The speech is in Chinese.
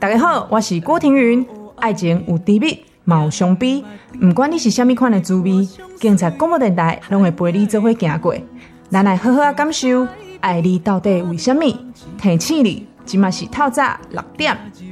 大家好，我是郭庭云。爱情有甜蜜，嘛有伤悲，不管你是什么款的滋味，警察广播电台拢会陪你做伙行过。咱来好好啊感受，爱你到底为什么？提醒你，今嘛是透早6点。